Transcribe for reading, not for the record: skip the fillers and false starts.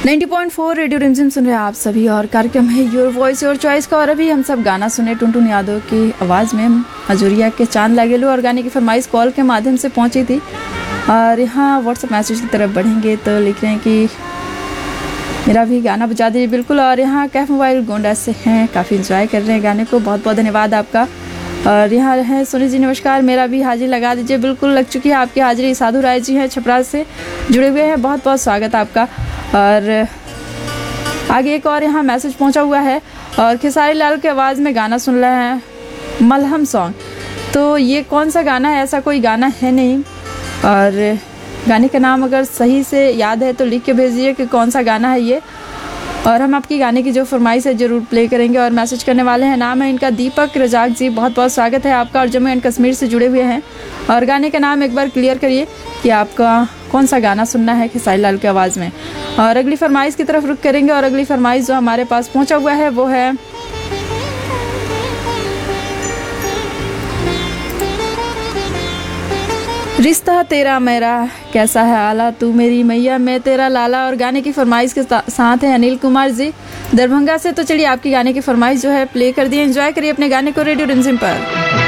90.4 radio रिमझिम सुन रहे हैं आप सभी और कार्यक्रम है योर वॉइस योर चॉइस का। और अभी हम सब गाना सुने टुनटुन यादव की आवाज़ में हजूरिया के चांद लागेलू, और गाने की फरमाइश कॉल के माध्यम से पहुंची थी। और यहाँ व्हाट्सएप मैसेज की तरफ बढ़ेंगे तो लिख रहे हैं कि मेरा भी गाना बजा दीजिए। बिल्कुल। और यहाँ कैफ मोबाइल गोंडा से हैं, काफ़ी इंजॉय कर रहे हैं गाने को, बहुत बहुत धन्यवाद आपका। और यहाँ है सुनील जी, नमस्कार, मेरा भी हाजिरी लगा दीजिए। बिल्कुल लग चुकी है आपकी हाजिरी। साधु राय जी हैं छपरा से जुड़े हुए हैं, बहुत बहुत स्वागत आपका। और आगे एक और यहाँ मैसेज पहुँचा हुआ है, और खेसारी लाल की आवाज़ में गाना सुन रहे हैं, मलहम सॉन्ग। तो ये कौन सा गाना है? ऐसा कोई गाना है नहीं, और गाने का नाम अगर सही से याद है तो लिख के भेजिए कि कौन सा गाना है ये, और हम आपकी गाने की जो फरमाइश है ज़रूर प्ले करेंगे। और मैसेज करने वाले हैं, नाम है इनका दीपक रजाक जी, बहुत बहुत स्वागत है आपका, और जम्मू एंड कश्मीर से जुड़े हुए हैं। और गाने का नाम एक बार क्लियर करिए कि आपका कौन सा गाना सुनना है खेसारी लाल की आवाज़ में। और अगली फरमाइश की तरफ रुख करेंगे, और अगली फरमाइश जो हमारे पास पहुंचा हुआ है वो है रिश्ता तेरा मेरा कैसा है आला, तू मेरी मैया मैं तेरा लाला। और गाने की फरमाइश के साथ है अनिल कुमार जी दरभंगा से। तो चलिए आपकी गाने की फरमाइश जो है प्ले कर दिए, एंजॉय करिए अपने गाने को रेडियो रिमझिम पर।